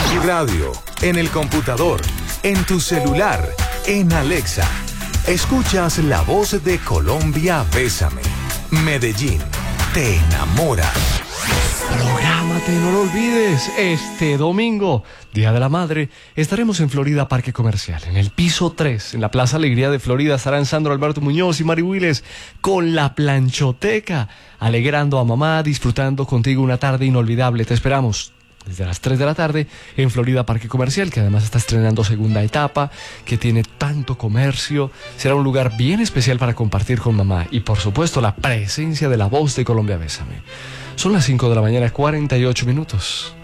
tu radio, en el computador, en tu celular, en Alexa. Escuchas la voz de Colombia Bésame. Medellín te enamora. Prográmate, no lo olvides. Este domingo, Día de la Madre, estaremos en Florida Parque Comercial, en el piso 3, en la Plaza Alegría de Florida. Estarán Sandro Alberto Muñoz y Mari Willes con la planchoteca, alegrando a mamá, disfrutando contigo una tarde inolvidable. Te esperamos desde las 3 de la tarde en Florida Parque Comercial, que además está estrenando segunda etapa, que tiene tanto comercio. Será un lugar bien especial para compartir con mamá y, por supuesto, la presencia de la voz de Colombia Bésame. Son las 5 de la mañana, 48 minutos.